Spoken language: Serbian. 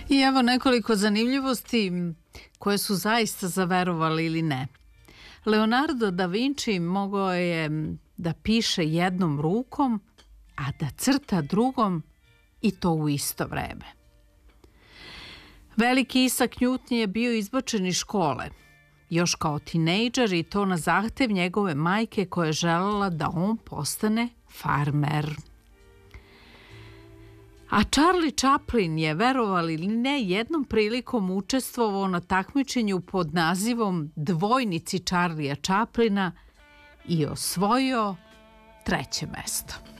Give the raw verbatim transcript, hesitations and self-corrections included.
I evo nekoliko zanimljivosti koje su zaista zaverovali ili ne. Leonardo da Vinci mogao je da piše jednom rukom, a da crta drugom i to u isto vreme. Veliki Isaac Newton je bio izbačen iz škole, još kao tinejdžer i to na zahtev njegove majke koja je želela da on postane farmer. A Charlie Chaplin je, verovali ili ne, jednom prilikom učestvovao na takmičenju pod nazivom Dvojnici Charlija Chaplina i osvojio treće mesto.